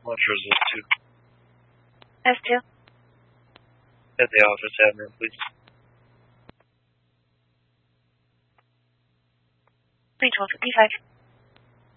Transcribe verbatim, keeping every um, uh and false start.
Montrose is two. S two. At the office admin, please. three twelve fifty-five.